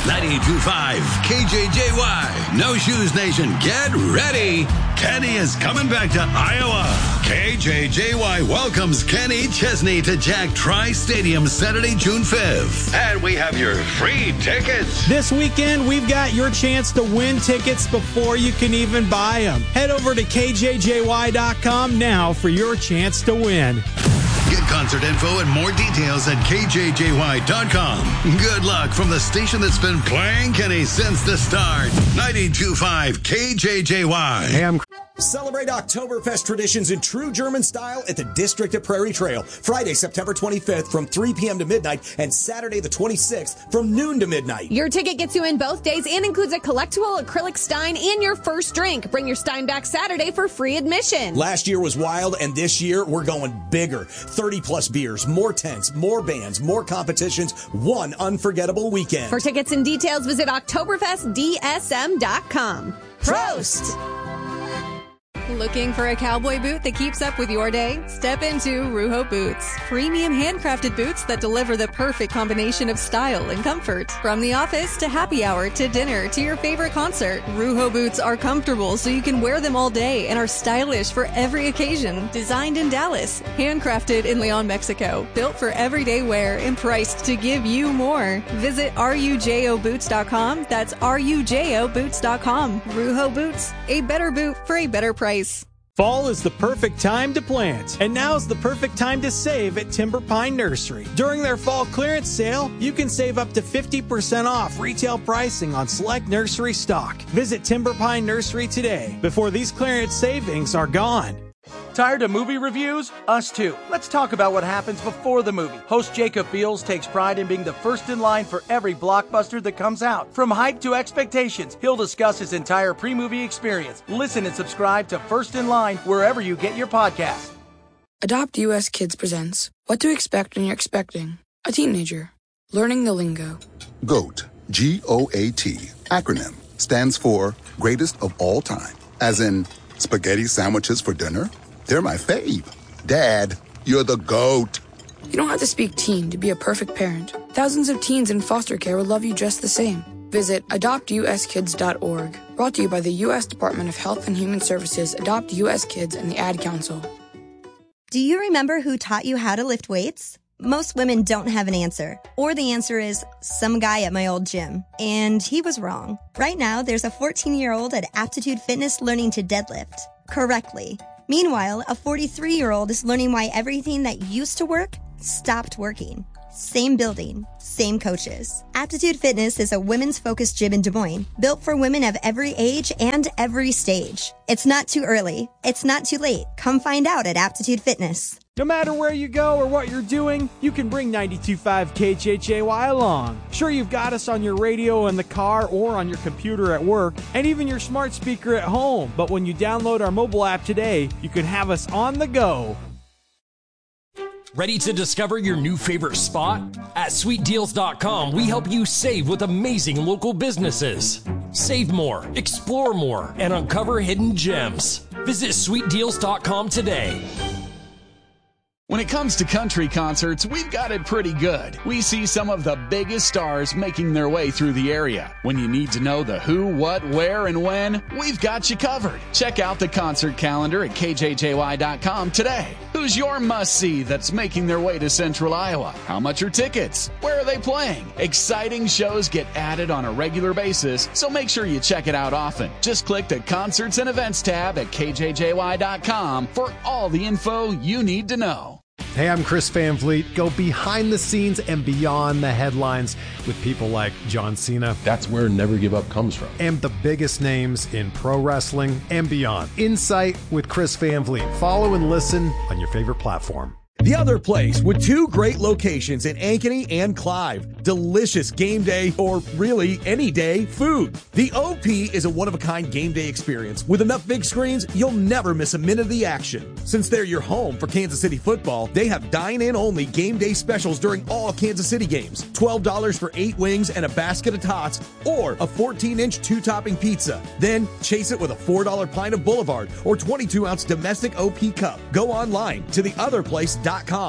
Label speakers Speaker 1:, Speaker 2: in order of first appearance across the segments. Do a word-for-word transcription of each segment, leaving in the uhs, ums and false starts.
Speaker 1: ninety-two point five K J J Y. No Shoes Nation, get ready. Kenny is coming back to Iowa. K J J Y welcomes Kenny Chesney to Jack Tri-Stadium Saturday, June fifth. And we have your free tickets.
Speaker 2: This weekend, we've got your chance to win tickets before you can even buy them. Head over to K J J Y dot com now for your chance to win.
Speaker 1: Get concert info and more details at K J J Y dot com. Good luck from the station that's been playing Kenny since the start. ninety-two point five K J J Y.
Speaker 3: Hey, I'm... Celebrate Oktoberfest traditions in true German style at the District at Prairie Trail. Friday, September twenty-fifth from three p.m. to midnight and Saturday the twenty-sixth from noon to midnight.
Speaker 4: Your ticket gets you in both days and includes a collectible acrylic Stein and your first drink. Bring your Stein back Saturday for free admission.
Speaker 3: Last year was wild, and this year we're going bigger. thirty plus beers, more tents, more bands, more competitions, one unforgettable weekend.
Speaker 4: For tickets and details, visit Oktoberfest D S M dot com. Prost! Looking for a cowboy boot that keeps up with your day? Step into Ruho Boots. Premium handcrafted boots that deliver the perfect combination of style and comfort. From the office to happy hour to dinner to your favorite concert, Ruho Boots are comfortable so you can wear them all day and are stylish for every occasion. Designed in Dallas, handcrafted in Leon, Mexico. Built for everyday wear and priced to give you more. Visit R U J O boots dot com. That's R U J O boots dot com. Ruho Boots. A better boot for a better price.
Speaker 2: Fall is the perfect time to plant, and now's the perfect time to save at Timber Pine Nursery. During their fall clearance sale, you can save up to fifty percent off retail pricing on select nursery stock. Visit Timber Pine Nursery today before these clearance savings are gone.
Speaker 5: Tired of movie reviews? Us too. Let's talk about what happens before the movie. Host Jacob Fields takes pride in being the first in line for every blockbuster that comes out. From hype to expectations, he'll discuss his entire pre-movie experience. Listen and subscribe to First in Line wherever you get your podcast.
Speaker 6: Adopt U S Kids presents What to Expect When You're Expecting a Teenager. Learning the lingo.
Speaker 7: GOAT, G O A T, acronym, stands for Greatest of All Time. As in, spaghetti sandwiches for dinner? They're my fave. Dad, you're the GOAT.
Speaker 6: You don't have to speak teen to be a perfect parent. Thousands of teens in foster care will love you just the same. Visit adopt u s kids dot org. Brought to you by the U S Department of Health and Human Services, Adopt U S Kids, and the Ad Council.
Speaker 8: Do you remember who taught you how to lift weights? Most women don't have an answer. Or the answer is some guy at my old gym. And he was wrong. Right now, there's a fourteen-year-old at Aptitude Fitness learning to deadlift correctly. Meanwhile, a forty-three-year-old is learning why everything that used to work stopped working. Same building, same coaches. Aptitude Fitness is a women's focused gym in Des Moines, built for women of every age and every stage. It's not too early. It's not too late. Come find out at Aptitude Fitness.
Speaker 2: No matter where you go or what you're doing, you can bring ninety-two point five K J J Y along. Sure, you've got us on your radio in the car or on your computer at work, and even your smart speaker at home. But when you download our mobile app today, you can have us on the go.
Speaker 9: Ready to discover your new favorite spot? At sweet deals dot com, we help you save with amazing local businesses. Save more, explore more, and uncover hidden gems. Visit sweet deals dot com today.
Speaker 10: When it comes to country concerts, we've got it pretty good. We see some of the biggest stars making their way through the area. When you need to know the who, what, where, and when, we've got you covered. Check out the concert calendar at K J J Y dot com today. Who's your must-see that's making their way to Central Iowa? How much are tickets? Where are they playing? Exciting shows get added on a regular basis, so make sure you check it out often. Just click the Concerts and Events tab at K J J Y dot com for all the info you need to know.
Speaker 11: Hey, I'm Chris Van Vliet. Go behind the scenes and beyond the headlines with people like John Cena.
Speaker 12: That's where Never Give Up comes from.
Speaker 11: And the biggest names in pro wrestling and beyond. Insight with Chris Van Vliet. Follow and listen on your favorite platform.
Speaker 3: The Other Place, with two great locations in Ankeny and Clive. Delicious game day, or really any day, food. The O P is a one-of-a-kind game day experience. With enough big screens, you'll never miss a minute of the action. Since they're your home for Kansas City football, they have dine-in-only game day specials during all Kansas City games. twelve dollars for eight wings and a basket of tots, or a fourteen-inch two-topping pizza. Then chase it with a four dollar pint of Boulevard or twenty-two ounce domestic O P cup. Go online to the other place dot com.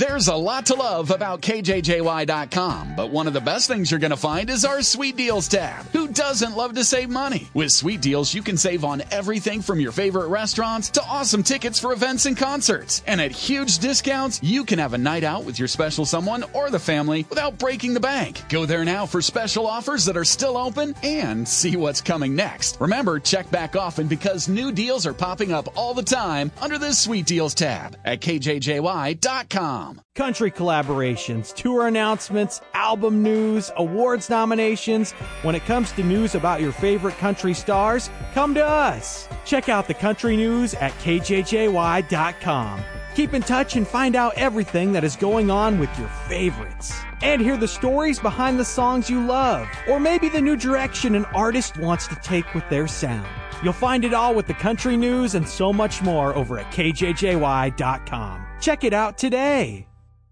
Speaker 10: There's a lot to love about K J J Y dot com, but one of the best things you're going to find is our Sweet Deals tab. Who doesn't love to save money? With Sweet Deals, you can save on everything from your favorite restaurants to awesome tickets for events and concerts. And at huge discounts, you can have a night out with your special someone or the family without breaking the bank. Go there now for special offers that are still open and see what's coming next. Remember, check back often because new deals are popping up all the time under this Sweet Deals tab at K J J Y dot com.
Speaker 2: Country collaborations, tour announcements, album news, awards nominations. When it comes to news about your favorite country stars, come to us. Check out the country news at K J J Y dot com. Keep in touch and find out everything that is going on with your favorites. And hear the stories behind the songs you love, or maybe the new direction an artist wants to take with their sound. You'll find it all with the country news and so much more over at K J J Y dot com. Check it out today.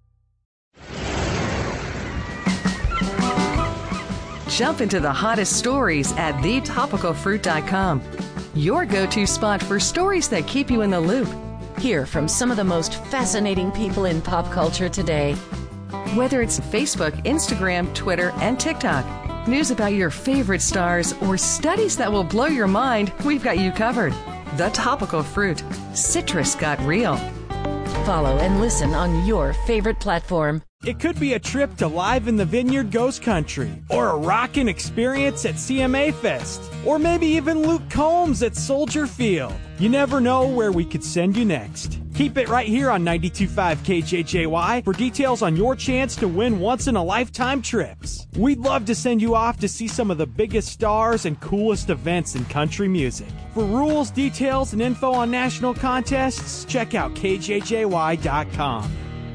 Speaker 13: Jump into the hottest stories at the topical fruit dot com. Your go-to spot for stories that keep you in the loop.
Speaker 14: Hear from some of the most fascinating people in pop culture today.
Speaker 13: Whether it's Facebook, Instagram, Twitter, and TikTok, news about your favorite stars, or studies that will blow your mind, we've got you covered. The Topical Fruit. Citrus got real.
Speaker 14: Follow and listen on your favorite platform.
Speaker 2: It could be a trip to Live in the Vineyard Ghost Country, or a rockin' experience at C M A Fest, or maybe even Luke Combs at Soldier Field. You never know where we could send you next. Keep it right here on ninety-two point five K J J Y for details on your chance to win once-in-a-lifetime trips. We'd love to send you off to see some of the biggest stars and coolest events in country music. For rules, details, and info on national contests, check out K J J Y dot com.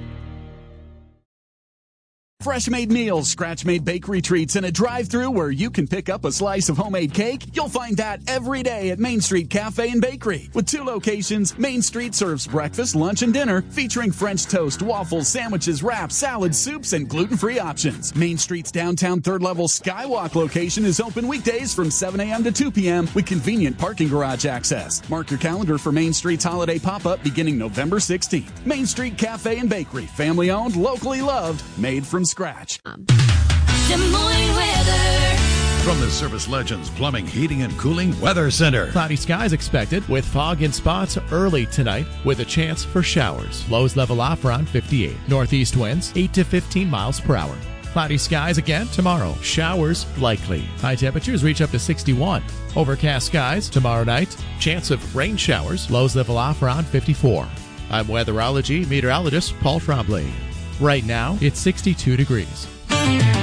Speaker 10: Fresh-made meals, scratch-made bakery treats, and a drive-thru where you can pick up a slice of homemade cake? You'll find that every day at Main Street Cafe and Bakery. With two locations, Main Street serves breakfast, lunch, and dinner, featuring French toast, waffles, sandwiches, wraps, salads, soups, and gluten-free options. Main Street's downtown third-level Skywalk location is open weekdays from seven a.m. to two p.m. with convenient parking garage access. Mark your calendar for Main Street's holiday pop-up beginning November sixteenth. Main Street Cafe and Bakery, family-owned, locally loved, made from scratch.
Speaker 15: Des Moines weather.
Speaker 1: From the Service Legends Plumbing, Heating, and Cooling Weather Center.
Speaker 16: Cloudy skies expected with fog in spots early tonight with a chance for showers. Lows level off around fifty-eight. Northeast winds eight to fifteen miles per hour. Cloudy skies again tomorrow. Showers likely. High temperatures reach up to sixty-one. Overcast skies tomorrow night. Chance of rain showers. Lows level off around fifty-four. I'm weatherology meteorologist Paul Trombley. Right now, it's sixty-two degrees.